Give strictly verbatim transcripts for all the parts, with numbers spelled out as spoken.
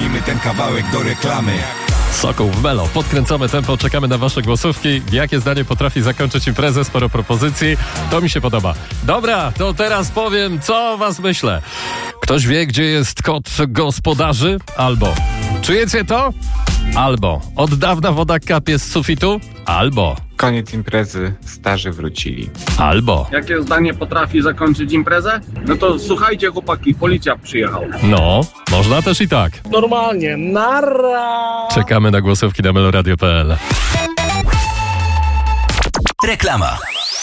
Przypnijmy ten kawałek do reklamy. Sokół w Melo. Podkręcamy tempo, czekamy na wasze głosówki. Jakie zdanie potrafi zakończyć imprezę? Sporo propozycji. To mi się podoba. Dobra, to teraz powiem, co o was myślę. Ktoś wie, gdzie jest kot gospodarzy? Albo czujecie to? Albo od dawna woda kapie z sufitu? Albo Koniec imprezy, starzy wrócili. Albo Jakie zdanie potrafi zakończyć imprezę? No to słuchajcie, chłopaki, policja przyjechał. no, można też i tak. Normalnie, narra! Czekamy na głosówki na meloradio kropka p l. Reklama.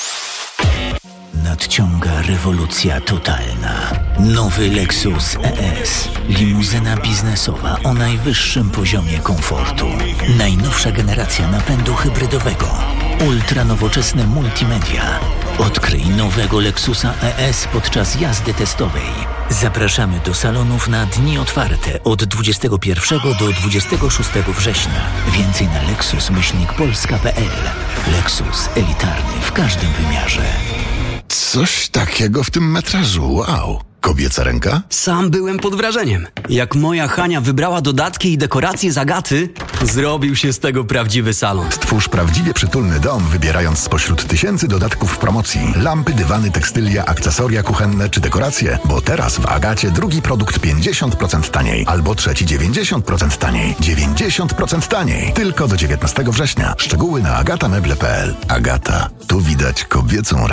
Nadciąga rewolucja totalna. Nowy Lexus E S. Limuzyna biznesowa o najwyższym poziomie komfortu. Najnowsza generacja napędu hybrydowego. Ultra nowoczesne multimedia. Odkryj nowego Lexusa E S podczas jazdy testowej. Zapraszamy do salonów na dni otwarte od dwudziestego pierwszego do dwudziestego szóstego września. Więcej na lexus myślnik polska kropka p l. Lexus elitarny w każdym wymiarze. Coś takiego w tym metrażu, wow. Kobieca ręka? Sam byłem pod wrażeniem. Jak moja Hania wybrała dodatki i dekoracje z Agaty, zrobił się z tego prawdziwy salon. Stwórz prawdziwie przytulny dom, wybierając spośród tysięcy dodatków w promocji. Lampy, dywany, tekstylia, akcesoria kuchenne czy dekoracje. Bo teraz w Agacie drugi produkt pięćdziesiąt procent taniej, albo trzeci dziewięćdziesiąt procent taniej. dziewięćdziesiąt procent taniej. Tylko do dziewiętnastego września. Szczegóły na agata meble kropka p l. Agata. Tu widać kobiecą